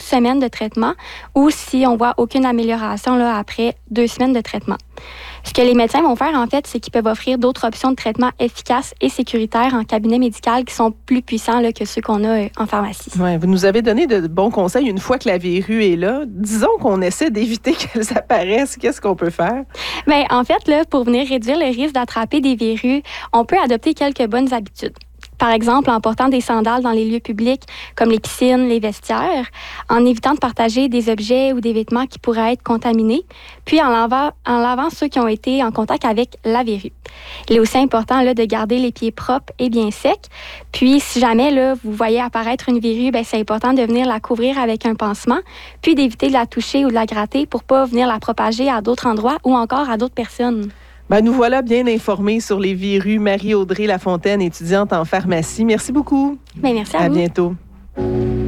semaines de traitement ou si on voit aucune amélioration là, après 2 semaines de traitement. Ce que les médecins vont faire, en fait, c'est qu'ils peuvent offrir d'autres options de traitement efficaces et sécuritaires en cabinet médical qui sont plus puissants là, que ceux qu'on a en pharmacie. Ouais, vous nous avez donné de bons conseils une fois que la verrue est là. Disons qu'on essaie d'éviter qu'elles apparaissent. Qu'est-ce qu'on peut faire? Bien, en fait, là, pour venir réduire le risque d'attraper des verrues, on peut adopter quelques bonnes habitudes. Par exemple, en portant des sandales dans les lieux publics, comme les piscines, les vestiaires, en évitant de partager des objets ou des vêtements qui pourraient être contaminés, puis en lavant ceux qui ont été en contact avec la verrue. Il est aussi important là, de garder les pieds propres et bien secs. Puis, si jamais là, vous voyez apparaître une verrue, bien, c'est important de venir la couvrir avec un pansement, puis d'éviter de la toucher ou de la gratter pour ne pas venir la propager à d'autres endroits ou encore à d'autres personnes. Ben, nous voilà bien informés sur les verrues. Marie-Audrey Lafontaine, étudiante en pharmacie. Merci beaucoup. Bien, merci à vous. À bientôt.